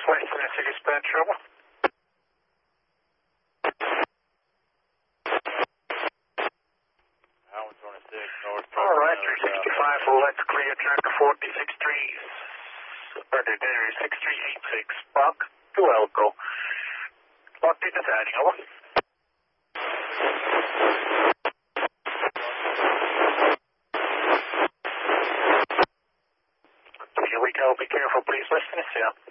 Western Tennessee dispatch, over. Howard 26, North. Alright, 365, let's clear tracker 6386, Buck to Elko. Locked into siding, over. Here we go, be careful, please, Western Tennessee.